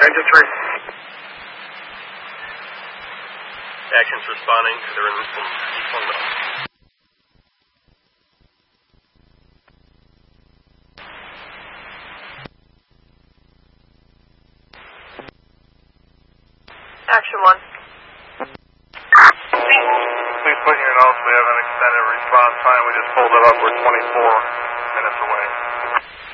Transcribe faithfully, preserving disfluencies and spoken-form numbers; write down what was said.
Ranger three. Actions responding. They're in some deployment. Action one. Please put in your notes we have an extended response time. We just pulled it up. We're twenty-four minutes away.